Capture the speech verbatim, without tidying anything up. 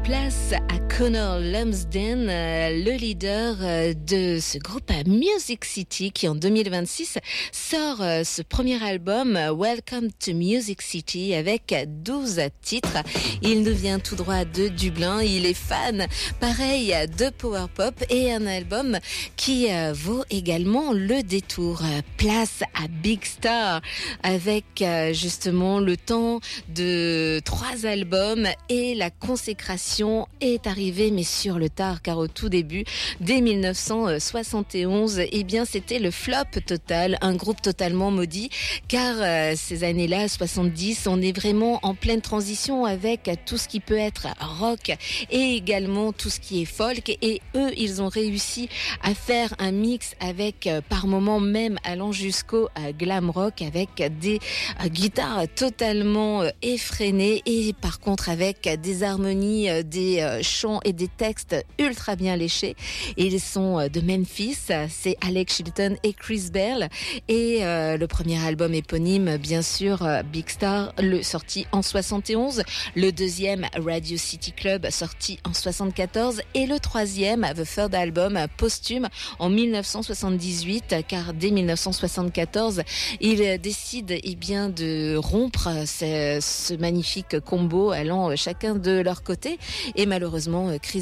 Place à Connor Lumsden, le leader de ce groupe Music City qui en deux mille vingt-six sort ce premier album Welcome to Music City avec douze titres. Il nous vient tout droit de Dublin, il est fan pareil de power pop et un album qui vaut également le détour. Place à Big Star avec justement le temps de trois albums et la consécration est arrivée mais sur le tard, car au tout début, dès mille neuf cent soixante et onze, eh bien c'était le flop total, un groupe totalement maudit, car euh, ces années-là, soixante-dix, on est vraiment en pleine transition avec tout ce qui peut être rock et également tout ce qui est folk, et eux, ils ont réussi à faire un mix avec, euh, par moments même allant jusqu'au euh, glam rock, avec des euh, guitares totalement euh, effrénées et par contre avec des harmonies, euh, des euh, chants et des textes ultra bien léchés. Ils sont de Memphis, c'est Alex Chilton et Chris Bell, et euh, le premier album éponyme, bien sûr, euh, Big Star, le sorti en soixante et onze, le deuxième Radio City Club sorti en soixante-quatorze, et le troisième The Third Album posthume en mille neuf cent soixante-dix-huit, car dès mille neuf cent soixante-quatorze ils décident eh bien de rompre ce, ce magnifique combo allant chacun de leur côté, et malheureusement Chris